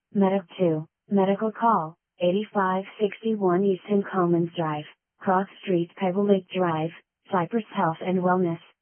Medic 2, Medical Call, 8561 East Commons Drive, Cross Street, Pebble Lake Drive, Cypress Health and Wellness.